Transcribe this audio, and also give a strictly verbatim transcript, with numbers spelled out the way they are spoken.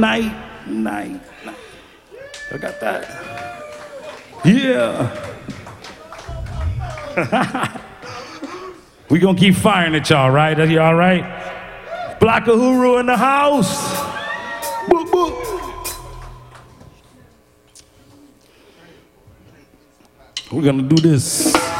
night, night, night. I got that. Yeah. We gonna keep firing at y'all, right? Are you all right? Block Uhuru in the house. Boop, boop. We're gonna do this.